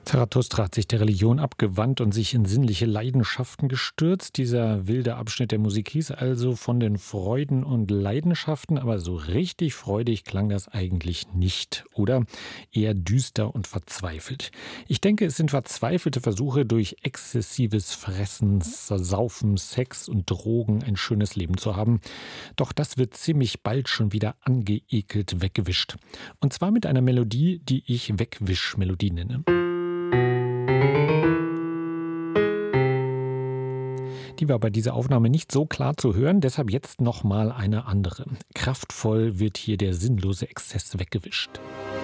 Zarathustra hat sich der Religion abgewandt und sich in sinnliche Leidenschaften gestürzt. Dieser wilde Abschnitt der Musik hieß also von den Freuden und Leidenschaften, aber so richtig freudig klang das eigentlich nicht, oder? Eher düster und verzweifelt. Ich denke, es sind verzweifelte Versuche, durch exzessives Fressen, Saufen, Sex und Drogen ein schönes Leben zu haben. Doch das wird ziemlich bald schon wieder angeekelt weggewischt. Und zwar mit einer Melodie, die ich Wegwischmelodie nenne. Die war bei dieser Aufnahme nicht so klar zu hören, deshalb jetzt nochmal eine andere. Kraftvoll wird hier der sinnlose Exzess weggewischt.